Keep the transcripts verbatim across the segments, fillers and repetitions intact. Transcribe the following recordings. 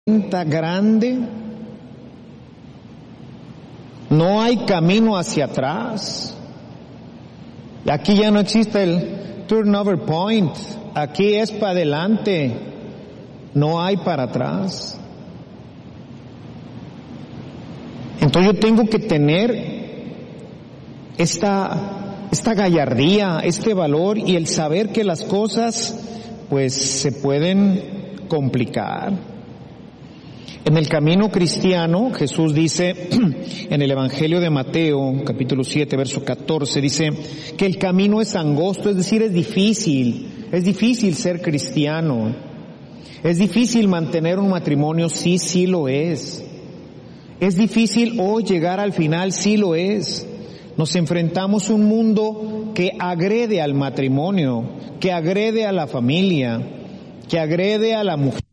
grande, no hay camino hacia atrás. Aquí ya no existe el turnover point, aquí es para adelante, no hay para atrás. Entonces yo tengo que tener esta, esta gallardía, este valor y el saber que las cosas pues se pueden complicar. En el camino cristiano, Jesús dice en el Evangelio de Mateo, capítulo siete, verso catorce, dice que el camino es angosto, es decir, es difícil, es difícil ser cristiano, es difícil mantener un matrimonio, sí, sí lo es. Es difícil hoy llegar al final, sí lo es. Nos enfrentamos a un mundo que agrede al matrimonio, que agrede a la familia, que agrede a la mujer,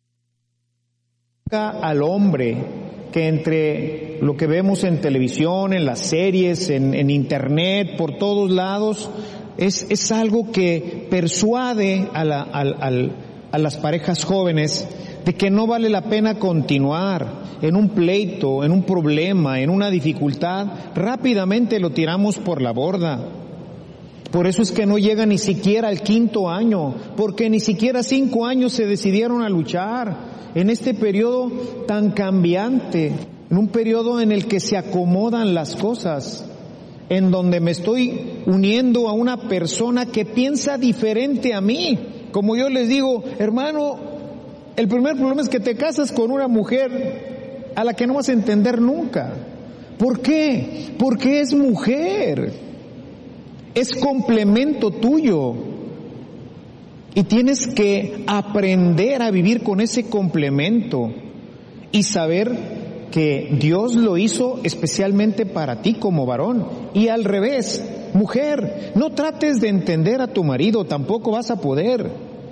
al hombre, que entre lo que vemos en televisión, en las series, en, en internet, por todos lados, es, es algo que persuade a, la, al, al, a las parejas jóvenes de que no vale la pena continuar en un pleito, en un problema, en una dificultad. Rápidamente lo tiramos por la borda. Por eso es que no llega ni siquiera al quinto año, porque ni siquiera cinco años se decidieron a luchar en este periodo tan cambiante, en un periodo en el que se acomodan las cosas, en donde me estoy uniendo a una persona que piensa diferente a mí. Como yo les digo, hermano, el primer problema es que te casas con una mujer a la que no vas a entender nunca. ¿Por qué? Porque es mujer, es complemento tuyo. Y tienes que aprender a vivir con ese complemento y saber que Dios lo hizo especialmente para ti como varón. Y al revés, mujer, no trates de entender a tu marido, tampoco vas a poder.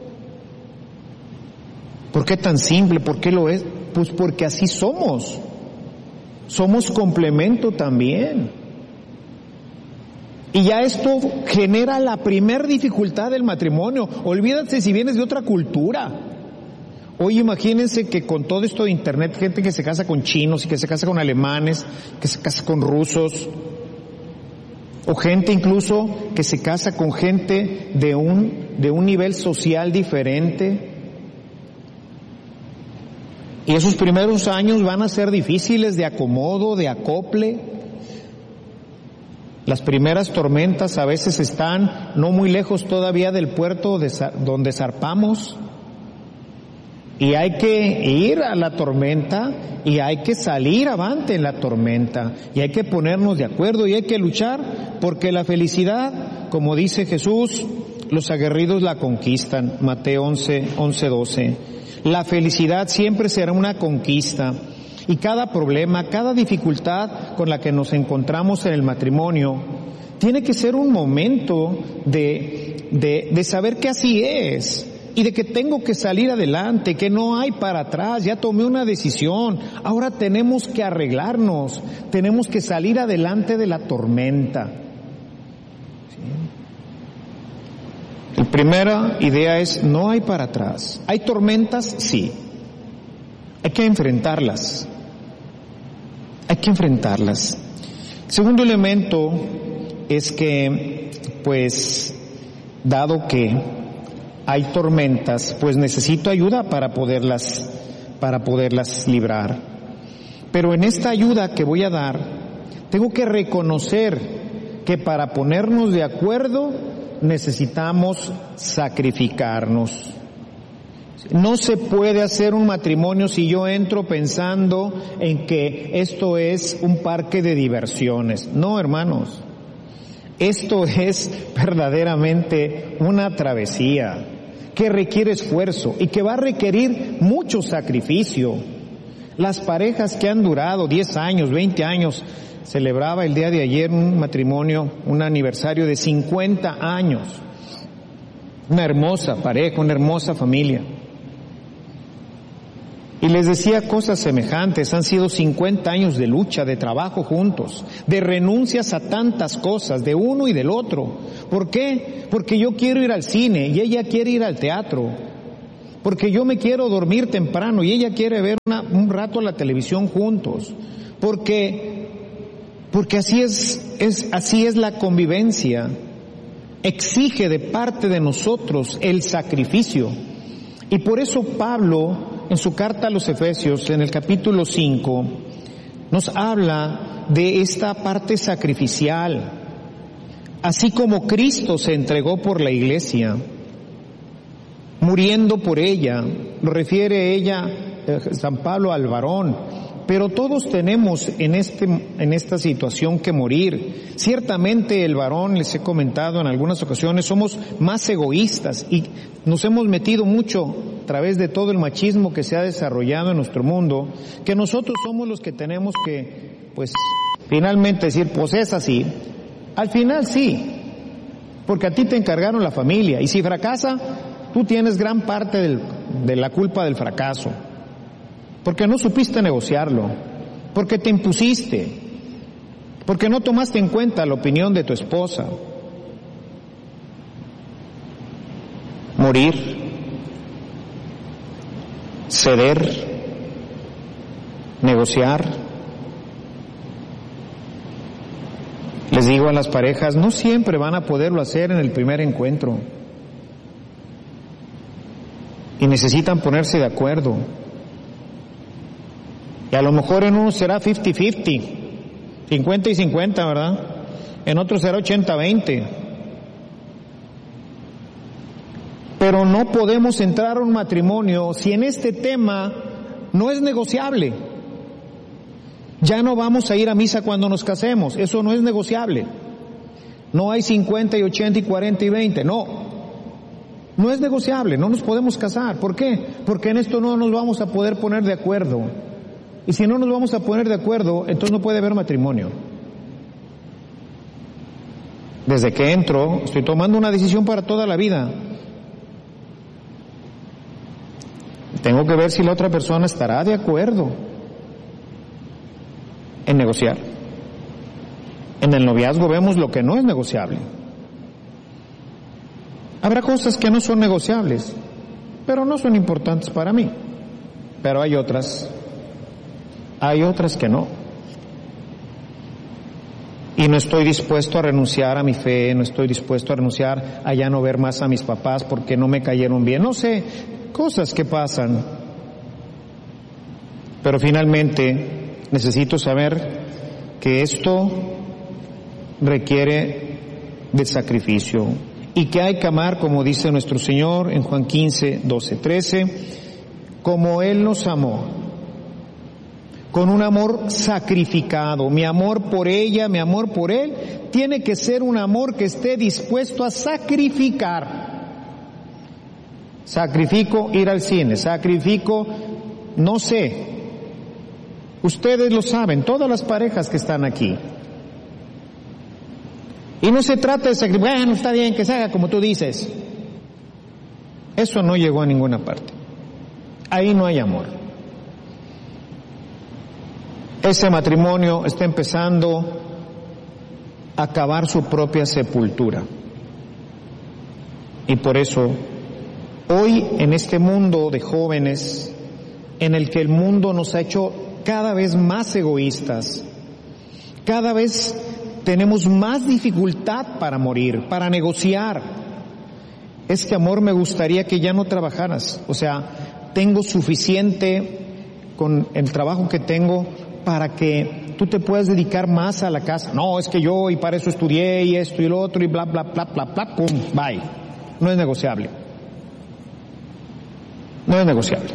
¿Por qué tan simple? ¿Por qué lo es? Pues porque así somos. Somos complemento también. Y ya esto genera la primer dificultad del matrimonio. Olvídate si vienes de otra cultura. Hoy imagínense que con todo esto de internet, gente que se casa con chinos, y que se casa con alemanes, que se casa con rusos, o gente incluso que se casa con gente de un, de un nivel social diferente. Y esos primeros años van a ser difíciles de acomodo, de acople. Las primeras tormentas a veces están no muy lejos todavía del puerto de, donde zarpamos. Y hay que ir a la tormenta y hay que salir avante en la tormenta. Y hay que ponernos de acuerdo y hay que luchar porque la felicidad, como dice Jesús, los aguerridos la conquistan. Mateo once, once, doce. La felicidad siempre será una conquista. Y cada problema, cada dificultad con la que nos encontramos en el matrimonio, tiene que ser un momento de, de, de saber que así es y de que tengo que salir adelante, que no hay para atrás, ya tomé una decisión, ahora tenemos que arreglarnos, tenemos que salir adelante de la tormenta. ¿Sí? La primera idea es, no hay para atrás. ¿Hay tormentas? Sí. Hay que enfrentarlas. Hay que enfrentarlas. El segundo elemento es que, pues, dado que hay tormentas, pues necesito ayuda para poderlas, para poderlas librar. Pero en esta ayuda que voy a dar, tengo que reconocer que para ponernos de acuerdo necesitamos sacrificarnos. No se puede hacer un matrimonio si yo entro pensando en que esto es un parque de diversiones. No, hermanos. Esto es verdaderamente una travesía que requiere esfuerzo y que va a requerir mucho sacrificio. Las parejas que han durado diez años, veinte años, celebraba el día de ayer un matrimonio, un aniversario de cincuenta años. Una hermosa pareja, una hermosa familia. Y les decía cosas semejantes, han sido cincuenta años de lucha, de trabajo juntos, de renuncias a tantas cosas, de uno y del otro. ¿Por qué? Porque yo quiero ir al cine y ella quiere ir al teatro. porque yo me quiero dormir temprano y ella quiere ver una, un rato la televisión juntos, porque, porque así es, es, así es la convivencia. Exige de parte de nosotros el sacrificio. Y por eso Pablo, en su carta a los Efesios, en el capítulo cinco, nos habla de esta parte sacrificial. Así como Cristo se entregó por la iglesia, muriendo por ella, lo refiere ella, eh, San Pablo, al varón, pero todos tenemos en este, en esta situación que morir. Ciertamente el varón, les he comentado en algunas ocasiones, somos más egoístas y nos hemos metido mucho a través de todo el machismo que se ha desarrollado en nuestro mundo, que nosotros somos los que tenemos que, pues, finalmente decir, pues es así. Al final sí, porque a ti te encargaron la familia, y si fracasa, tú tienes gran parte del, de la culpa del fracaso, porque no supiste negociarlo, porque te impusiste, porque no tomaste en cuenta la opinión de tu esposa. Morir, ceder, negociar. Les digo a las parejas, no siempre van a poderlo hacer en el primer encuentro. Y necesitan ponerse de acuerdo. Y a lo mejor en uno será cincuenta cincuenta, cincuenta y cincuenta, ¿verdad? En otro será ochenta veinte. Pero no podemos entrar a un matrimonio si en este tema no es negociable. Ya no vamos a ir a misa cuando nos casemos, eso no es negociable. No hay cincuenta y ochenta y cuarenta y veinte, no. No es negociable, no nos podemos casar. ¿Por qué? Porque en esto no nos vamos a poder poner de acuerdo. Y si no nos vamos a poner de acuerdo, entonces no puede haber matrimonio. Desde que entro, estoy tomando una decisión para toda la vida. Tengo que ver si la otra persona estará de acuerdo en negociar. En el noviazgo vemos lo que no es negociable. Habrá cosas que no son negociables, pero no son importantes para mí. Pero hay otras, hay otras que no. Y no estoy dispuesto a renunciar a mi fe, no estoy dispuesto a renunciar a ya no ver más a mis papás porque no me cayeron bien. No sé, cosas que pasan. Pero finalmente necesito saber que esto requiere de sacrificio y que hay que amar, como dice nuestro Señor en Juan quince, doce, trece, como Él nos amó, con un amor sacrificado. Mi amor por ella, mi amor por Él, tiene que ser un amor que esté dispuesto a sacrificar. Sacrifico ir al cine, sacrifico, no sé, ustedes lo saben, todas las parejas que están aquí. Y no se trata de sacrificar, bueno, está bien que se haga como tú dices. Eso no llegó a ninguna parte. Ahí no hay amor. Ese matrimonio está empezando a cavar su propia sepultura. Y por eso, hoy en este mundo de jóvenes, en el que el mundo nos ha hecho cada vez más egoístas, cada vez tenemos más dificultad para morir, para negociar. Este amor me gustaría que ya no trabajaras, o sea, tengo suficiente con el trabajo que tengo para que tú te puedas dedicar más a la casa. No, es que yo y para eso estudié y esto y lo otro y bla bla bla bla bla, pum, bye. No es negociable. No es negociable.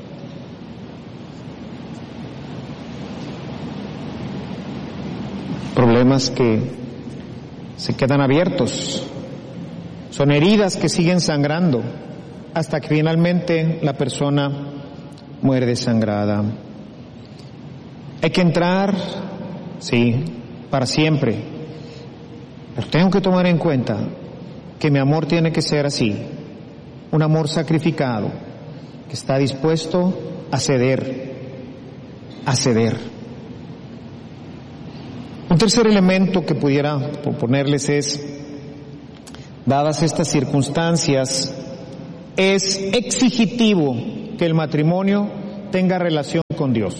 Problemas que se quedan abiertos, son heridas que siguen sangrando hasta que finalmente la persona muere desangrada. Hay que entrar, sí, para siempre, pero tengo que tomar en cuenta que mi amor tiene que ser así, un amor sacrificado, que está dispuesto a ceder, a ceder. Un tercer elemento que pudiera proponerles es, dadas estas circunstancias, es exigitivo que el matrimonio tenga relación con Dios.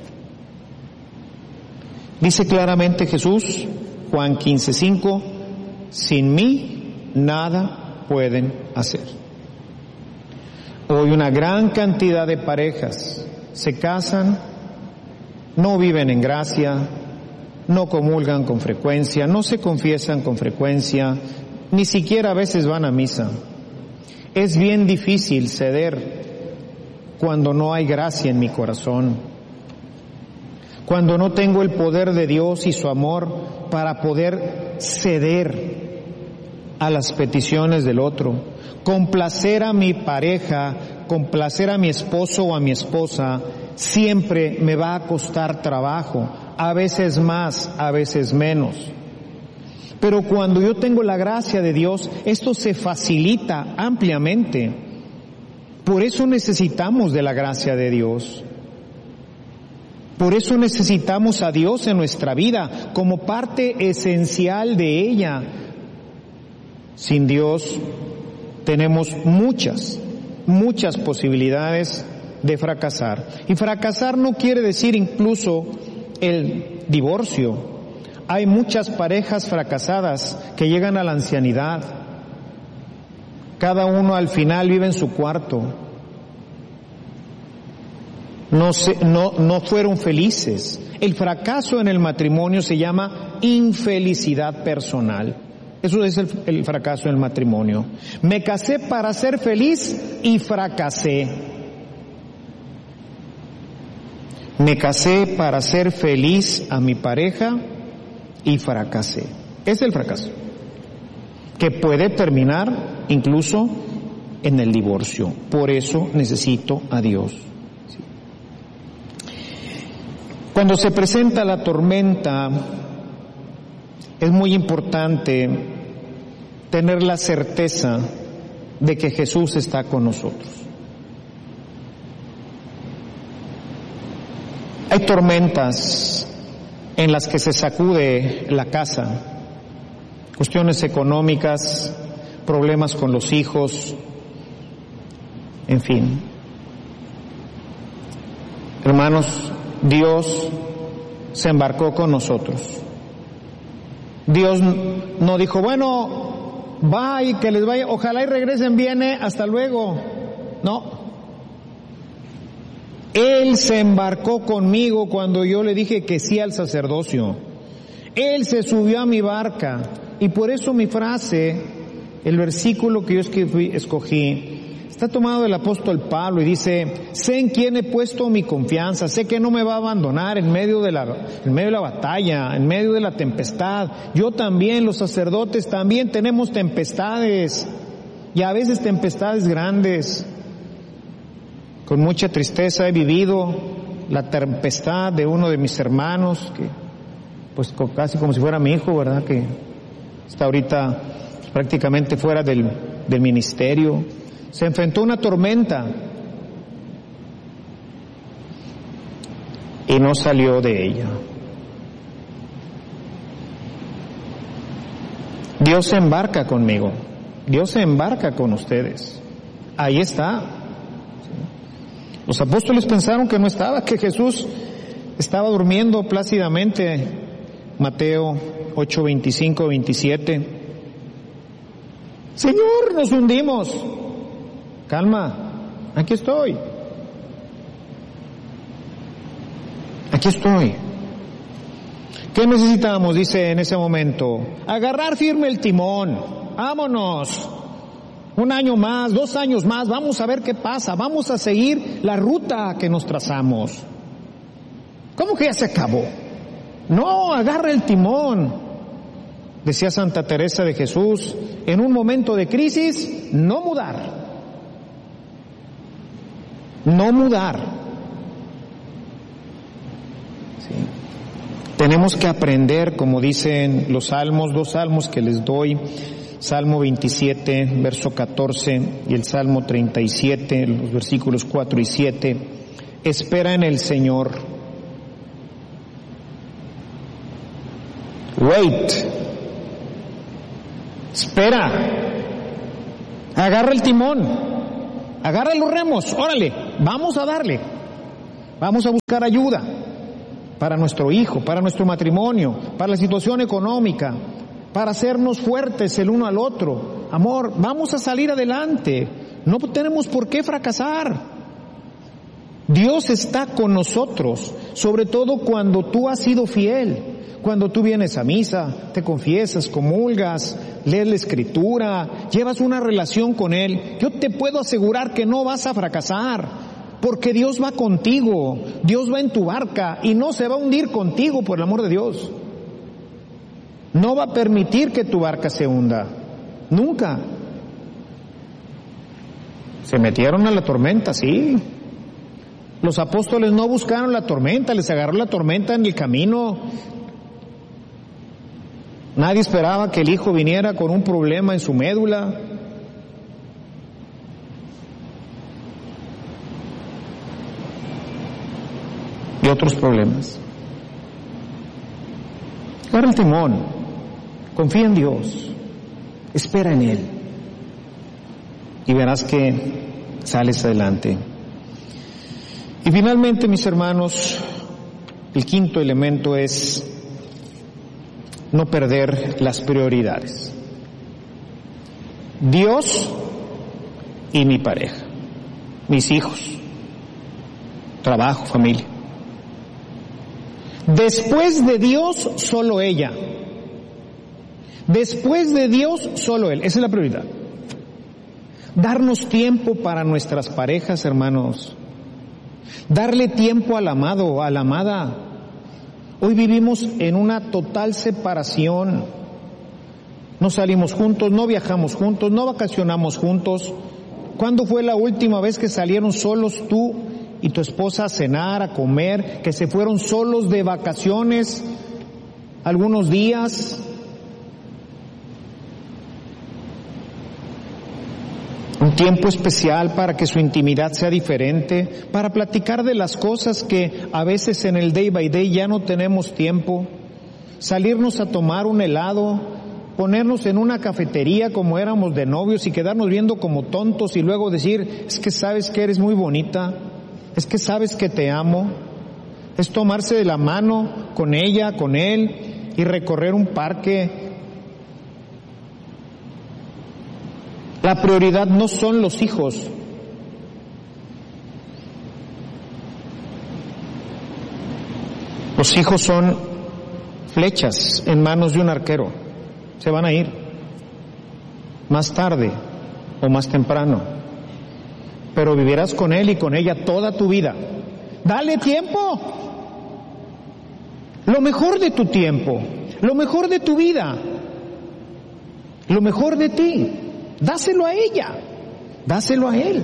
Dice claramente Jesús, Juan quince cinco, sin mí nada pueden hacer. Hoy una gran cantidad de parejas se casan, no viven en gracia, no comulgan con frecuencia, no se confiesan con frecuencia, ni siquiera a veces van a misa. Es bien difícil ceder cuando no hay gracia en mi corazón, cuando no tengo el poder de Dios y su amor para poder ceder a las peticiones del otro, complacer a mi pareja, complacer a mi esposo o a mi esposa, siempre me va a costar trabajo, a veces más, a veces menos. Pero cuando yo tengo la gracia de Dios, esto se facilita ampliamente. Por eso necesitamos de la gracia de Dios. Por eso necesitamos a Dios en nuestra vida como parte esencial de ella. Sin Dios tenemos muchas, muchas posibilidades de fracasar. Y fracasar no quiere decir incluso el divorcio. Hay muchas parejas fracasadas que llegan a la ancianidad. Cada uno al final vive en su cuarto. No, se, no, no fueron felices. El fracaso en el matrimonio se llama infelicidad personal. Eso es el, el fracaso en el matrimonio. Me casé para ser feliz y fracasé. Me casé para ser feliz a mi pareja y fracasé. Es el fracaso, que puede terminar incluso en el divorcio. Por eso necesito a Dios. Cuando se presenta la tormenta, es muy importante tener la certeza de que Jesús está con nosotros. Hay tormentas en las que se sacude la casa, cuestiones económicas, problemas con los hijos, en fin. Hermanos, Dios se embarcó con nosotros. Dios no dijo, bueno, va y que les vaya, ojalá y regresen bien, ¿eh? Hasta luego. No. Él se embarcó conmigo cuando yo le dije que sí al sacerdocio. Él se subió a mi barca. Y por eso mi frase, el versículo que yo escogí, escogí está tomado del apóstol Pablo y dice, sé en quién he puesto mi confianza, sé que no me va a abandonar en medio de la, en medio de la batalla, en medio de la tempestad. Yo también, los sacerdotes también tenemos tempestades, y a veces tempestades grandes. Con mucha tristeza he vivido la tempestad de uno de mis hermanos, que pues casi como si fuera mi hijo, ¿verdad? Que está ahorita prácticamente fuera del, del ministerio. Se enfrentó a una tormenta y no salió de ella. Dios se embarca conmigo, Dios se embarca con ustedes. Ahí está. Los apóstoles pensaron que no estaba, que Jesús estaba durmiendo plácidamente. Mateo ocho, veinticinco, veintisiete. Señor, nos hundimos. Calma, aquí estoy. Aquí estoy. ¿Qué necesitamos? Dice en ese momento, agarrar firme el timón. Vámonos. Un año más, dos años más, vamos a ver qué pasa. Vamos a seguir la ruta que nos trazamos. ¿Cómo que ya se acabó? No, agarra el timón. Decía Santa Teresa de Jesús, en un momento de crisis, no mudar. No mudar. ¿Sí? Tenemos que aprender, como dicen los salmos, dos salmos que les doy, Salmo veintisiete, verso catorce, y el Salmo treinta y siete, los versículos cuatro y siete. Espera en el Señor. Wait. Espera. Agarra el timón. agarra los remos, órale, vamos a darle, vamos a buscar ayuda para nuestro hijo, para nuestro matrimonio, para la situación económica, para hacernos fuertes el uno al otro. Amor, vamos a salir adelante, no tenemos por qué fracasar. Dios está con nosotros, sobre todo cuando tú has sido fiel, cuando tú vienes a misa, te confiesas, comulgas, lees la Escritura, llevas una relación con Él. Yo te puedo asegurar que no vas a fracasar, porque Dios va contigo, Dios va en tu barca y no se va a hundir contigo, por el amor de Dios. No va a permitir que tu barca se hunda, nunca. Se metieron a la tormenta, sí. Los apóstoles no buscaron la tormenta, les agarró la tormenta en el camino. Nadie esperaba que el hijo viniera con un problema en su médula. Y otros problemas. Agarra el timón, confía en Dios, espera en Él y verás que sales adelante. Y finalmente, mis hermanos, el quinto elemento es no perder las prioridades. Dios y mi pareja, mis hijos, trabajo, familia. Después de Dios, solo ella. Después de Dios, solo Él. Esa es la prioridad. Darnos tiempo para nuestras parejas, hermanos. Darle tiempo al amado, a la amada. Hoy vivimos en una total separación. No salimos juntos, no viajamos juntos, no vacacionamos juntos. ¿Cuándo fue la última vez que salieron solos tú y tu esposa a cenar, a comer, que se fueron solos de vacaciones algunos días? Un tiempo especial para que su intimidad sea diferente, para platicar de las cosas que a veces en el day by day ya no tenemos tiempo, salirnos a tomar un helado, ponernos en una cafetería como éramos de novios y quedarnos viendo como tontos y luego decir, es que sabes que eres muy bonita, es que sabes que te amo. Es tomarse de la mano con ella, con él y recorrer un parque. La prioridad no son los hijos. Los hijos son flechas en manos de un arquero. Se van a ir más tarde o más temprano. Pero vivirás con él y con ella toda tu vida. Dale tiempo. Lo mejor de tu tiempo, lo mejor de tu vida, lo mejor de ti. Dáselo a ella, dáselo a él.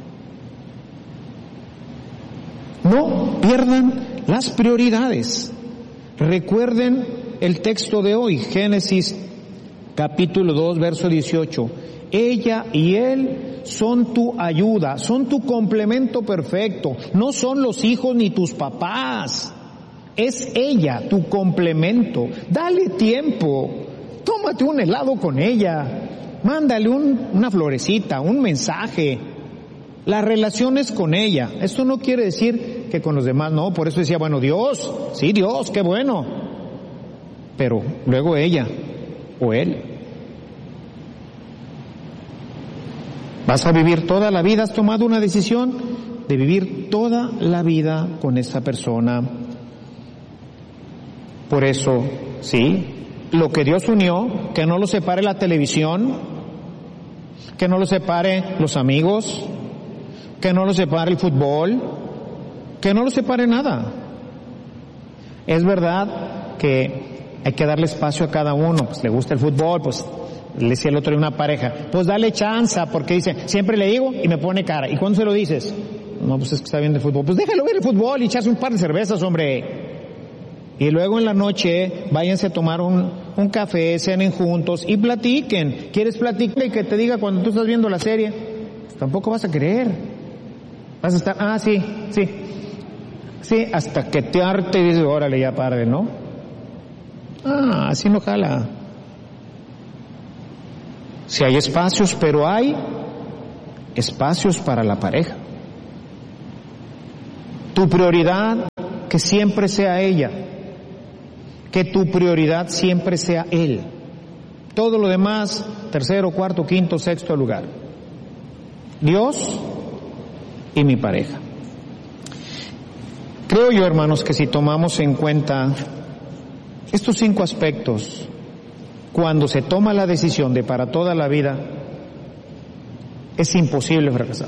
No pierdan las prioridades. Recuerden el texto de hoy, Génesis capítulo dos, verso dieciocho. Ella y él son tu ayuda, son tu complemento perfecto. No son los hijos ni tus papás. Es ella, tu complemento. Dale tiempo. Tómate un helado con ella. Mándale un, una florecita, un mensaje. La relación es con ella. Esto no quiere decir que con los demás no. Por eso decía, bueno, Dios, sí, Dios, qué bueno. Pero luego ella o él. Vas a vivir toda la vida, has tomado una decisión de vivir toda la vida con esa persona. Por eso, sí, lo que Dios unió, que no lo separe la televisión, que no lo separe los amigos, que no lo separe el fútbol, que no lo separe nada. Es verdad que hay que darle espacio a cada uno, pues le gusta el fútbol, pues le decía el otro de una pareja, pues dale chanza, porque dice, siempre le digo y me pone cara. ¿Y cuándo se lo dices? No, pues es que está viendo el fútbol. Pues déjalo ver el fútbol y echarse un par de cervezas, hombre. Y luego en la noche váyanse a tomar un, un café, cenen juntos y platiquen. ¿Quieres platicar y que te diga cuando tú estás viendo la serie? Pues tampoco vas a querer. Vas a estar, ah, sí, sí. Sí, hasta que te arte y dices, órale, ya pare, ¿no? Ah, así no jala. Si hay espacios, pero hay espacios para la pareja. Tu prioridad, que siempre sea ella, que tu prioridad siempre sea él. Todo lo demás, tercero, cuarto, quinto, sexto lugar. Dios y mi pareja. Creo yo, hermanos, que si tomamos en cuenta estos cinco aspectos, cuando se toma la decisión de para toda la vida, es imposible fracasar.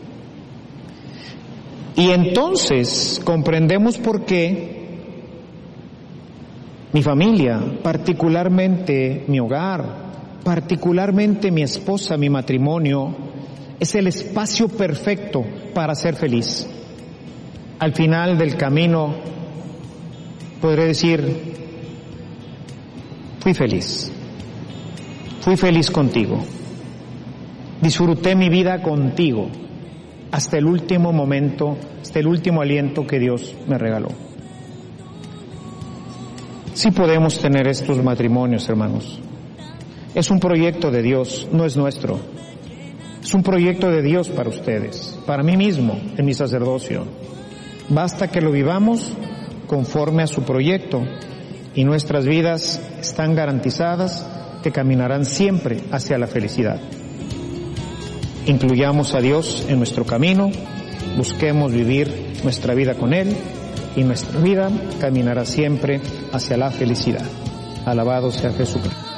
Y entonces comprendemos por qué mi familia, particularmente mi hogar, particularmente mi esposa, mi matrimonio, es el espacio perfecto para ser feliz. Al final del camino podré decir, fui feliz, fui feliz contigo, disfruté mi vida contigo hasta el último momento, hasta el último aliento que Dios me regaló. Sí podemos tener estos matrimonios, hermanos. Es un proyecto de Dios, no es nuestro. Es un proyecto de Dios para ustedes, para mí mismo, en mi sacerdocio. Basta que lo vivamos conforme a su proyecto y nuestras vidas están garantizadas que caminarán siempre hacia la felicidad. Incluyamos a Dios en nuestro camino, busquemos vivir nuestra vida con Él y nuestra vida caminará siempre hacia la felicidad. Alabado sea Jesucristo.